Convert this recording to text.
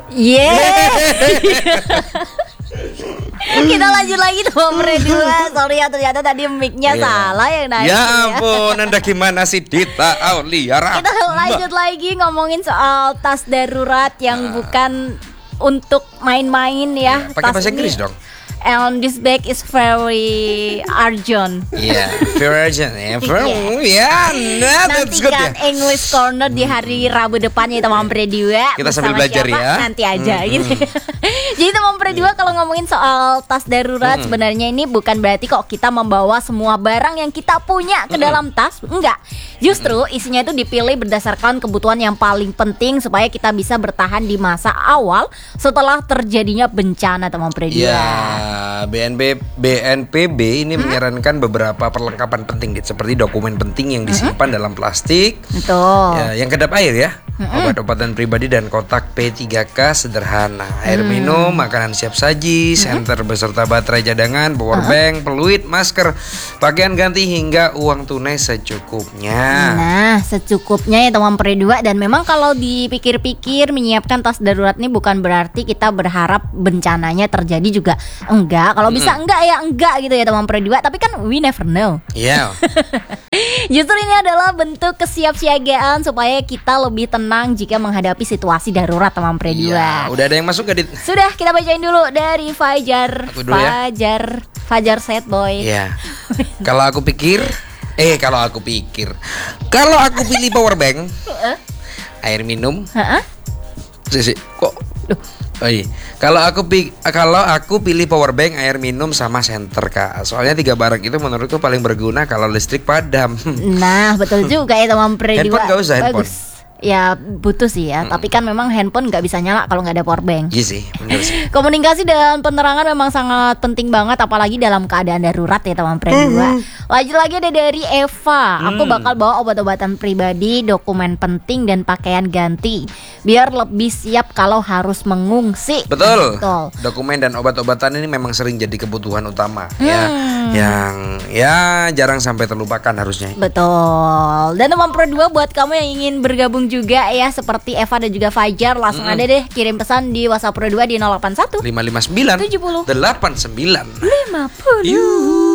Kita lanjut lagi Teman Berdua. Sorry ya, ternyata tadi mic-nya salah yang naik. Ya ampun, Anda gimana sih Dita Aulia Rahma? Kita lanjut lagi ngomongin soal tas darurat yang bukan untuk main-main ya. Pakai bahasa Inggris dong. And this bag is very urgent. Iya, very urgent. That's good Nantikan ya. English Corner di hari Rabu depannya Teman Berdua. Kita sambil Bersama belajar siapa? ya. Nanti aja gitu. Jadi Teman Berdua kalau ngomongin soal tas darurat sebenarnya ini bukan berarti kok kita membawa semua barang yang kita punya ke dalam tas. Enggak. Justru isinya itu dipilih berdasarkan kebutuhan yang paling penting supaya kita bisa bertahan di masa awal setelah terjadinya bencana Teman Berdua. Ya, BNPB ini menyarankan beberapa perlengkapan penting seperti dokumen penting yang disimpan dalam plastik. Betul. Ya, yang kedap air ya. Obat-obatan pribadi dan kotak P3K sederhana. Air minum, makanan siap saji, senter beserta baterai cadangan, power bank, peluit, masker, pakaian ganti hingga uang tunai secukupnya. Nah, secukupnya ya Teman Berdua. Dan memang kalau dipikir-pikir menyiapkan tas darurat ini bukan berarti kita berharap bencananya terjadi juga. Enggak, kalau bisa enggak ya enggak gitu ya Teman Berdua. Tapi kan we never know. Iya. Justru ini adalah bentuk kesiapsiagaan supaya kita lebih tenang jika menghadapi situasi darurat Teman Berdua. Udah ada yang masuk gak, Dit? Sudah, kita bacain dulu dari Fajar. Aku dulu ya. Fajar Sad Boy. Iya. Kalau aku pikir kalau aku pilih power bank, air minum. Sisi, kok? Oh iya. Kalau aku pilih power bank, air minum sama senter Kak. Soalnya 3 barang itu menurutku paling berguna kalau listrik padam. Nah, betul juga ya Teman Berdua. Handphone gak usah handphone. Bagus. Ya butuh sih ya, tapi kan memang handphone nggak bisa nyala kalau nggak ada power bank. Iya sih, benar sih. Komunikasi dan penerangan memang sangat penting banget, apalagi dalam keadaan darurat ya Teman Berdua. Lanjut lagi ada dari Eva. Aku bakal bawa obat-obatan pribadi, dokumen penting dan pakaian ganti biar lebih siap kalau harus mengungsi. Betul. Dokumen dan obat-obatan ini memang sering jadi kebutuhan utama ya, yang ya jarang sampai terlupakan harusnya. Betul. Dan Teman Berdua, buat kamu yang ingin bergabung juga ya seperti Eva dan juga Fajar, langsung ada deh kirim pesan di WhatsApp Pro 2 di 081 559 70 89 50.